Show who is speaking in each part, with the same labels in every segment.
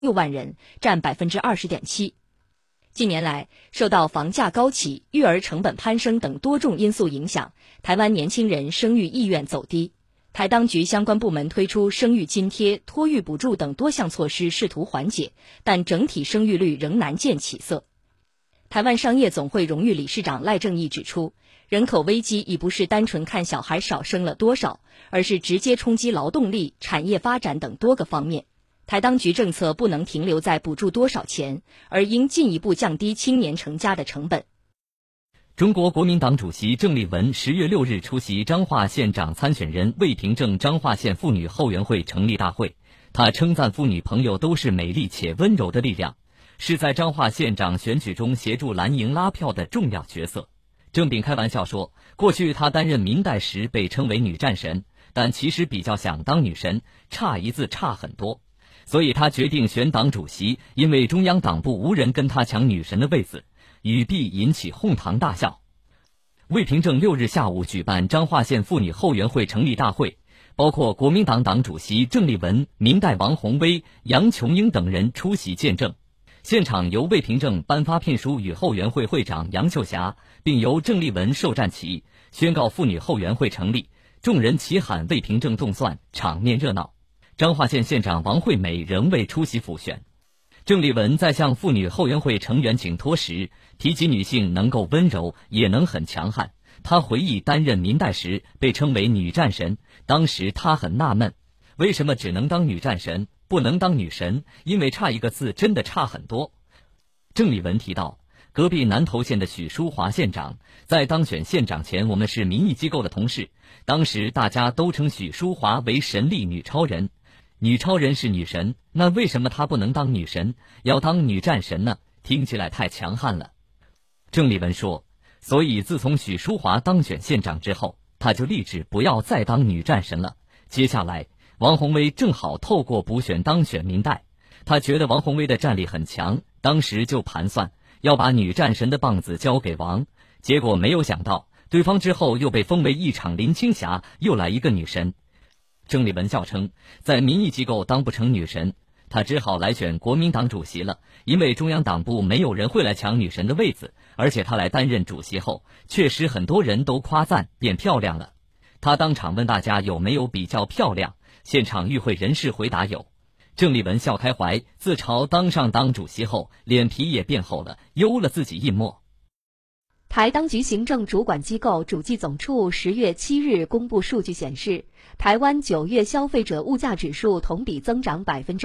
Speaker 1: 6万人，占 20.7%。近年来，受到房价高企、育儿成本攀升等多种因素影响，台湾年轻人生育意愿走低。台当局相关部门推出生育津贴、托育补助等多项措施，试图缓解，但整体生育率仍难见起色。台湾商业总会荣誉理事长赖正义指出，人口危机已不是单纯看小孩少生了多少，而是直接冲击劳动力、产业发展等多个方面。台当局政策不能停留在补助多少钱，而应进一步降低青年成家的成本。
Speaker 2: 中国国民党主席郑丽文10月6日出席彰化县长参选人魏平正彰化县妇女后援会成立大会，他称赞妇女朋友都是美丽且温柔的力量，是在彰化县长选举中协助蓝营拉票的重要角色。郑炳开玩笑说，过去他担任民代时被称为女战神，但其实比较想当女神，差一字差很多。所以他决定选党主席，因为中央党部无人跟他抢女神的位子，语毕引起哄堂大笑。魏平正6日下午举办彰化县妇女后援会成立大会，包括国民党党主席郑丽文、民代王宏威、杨琼英等人出席见证。现场由魏平正颁发聘书与后援会会长杨秀霞，并由郑丽文授战旗，宣告妇女后援会成立，众人齐喊魏平正动算，场面热闹。彰化县县长王惠美仍未出席辅选。郑丽文在向妇女后援会成员请托时，提及女性能够温柔，也能很强悍。她回忆担任民代时被称为女战神，当时她很纳闷，为什么只能当女战神，不能当女神？因为差一个字真的差很多。郑丽文提到，隔壁南投县的许淑华县长在当选县长前，我们是民意机构的同事，当时大家都称许淑华为神力女超人。女超人是女神，那为什么她不能当女神，要当女战神呢？听起来太强悍了。郑丽文说，所以自从许淑华当选县长之后，她就立志不要再当女战神了。接下来王宏威正好透过补选当选民代，他觉得王宏威的战力很强，当时就盘算要把女战神的棒子交给王，结果没有想到对方之后又被封为一场林青霞，又来一个女神。郑丽文笑称，在民意机构当不成女神，她只好来选国民党主席了，因为中央党部没有人会来抢女神的位子，而且她来担任主席后，确实很多人都夸赞变漂亮了。她当场问大家有没有比较漂亮，现场与会人士回答有。郑丽文笑开怀，自嘲当上党主席后，脸皮也变厚了，悠了自己一默。
Speaker 3: 台当局行政主管机构主计总处10月7日公布数据显示，台湾9月消费者物价指数同比增长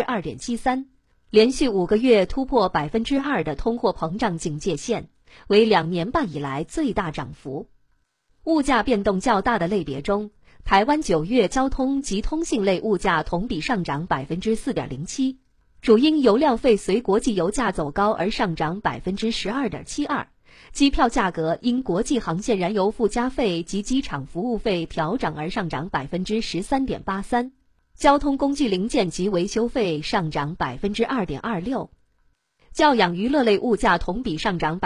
Speaker 3: 2.73%， 连续5个月突破 2% 的通货膨胀警戒线，为2年半以来最大涨幅。物价变动较大的类别中，台湾9月交通及通信类物价同比上涨 4.07%， 主因油料费随国际油价走高而上涨 12.72%。机票价格因国际航线燃油附加费及机场服务费调涨而上涨 13.83%， 交通工具零件及维修费上涨 2.26%。 教养娱乐类物价同比上涨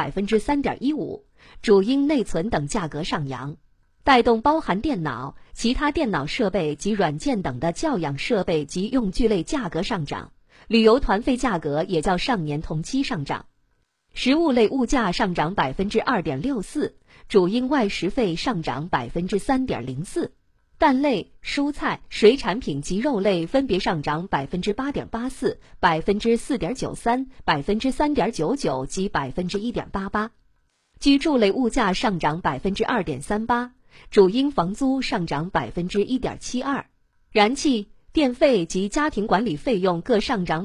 Speaker 3: 3.15%， 主因内存等价格上扬，带动包含电脑、其他电脑设备及软件等的教养设备及用具类价格上涨，旅游团费价格也较上年同期上涨。食物类物价上涨 2.64%， 主因外食费上涨 3.04%， 蛋类、蔬菜、水产品及肉类分别上涨 8.84%、4.93%、3.99% 及 1.88%。居住类物价上涨 2.38%， 主因房租上涨 1.72%， 燃气、电费及家庭管理费用各上涨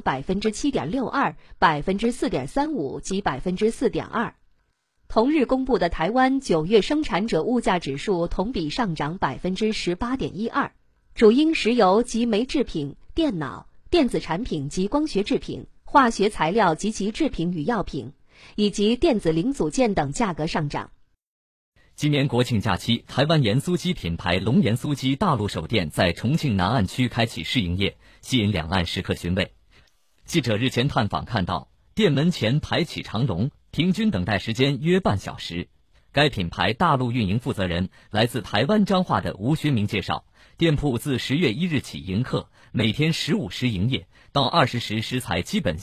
Speaker 3: 7.62%、4.35% 及 4.2%。同日公布的台湾9月生产者物价指数同比上涨 18.12%， 主因石油及煤制品、电脑、电子产品及光学制品、化学材料及其制品与药品，以及电子零组件等价格上涨。
Speaker 2: 今年国庆假期，台湾盐酥鸡品牌龙盐酥鸡大陆首店在重庆南岸区开启试营业，吸引两岸食客寻味。记者日前探访看到，店门前排起长龙，平均等待时间约半小时。 该品牌大陆运营负责人来自台湾彰化的吴学明介绍，店铺自10月1日起迎客，每天15时营业，到20时食材基本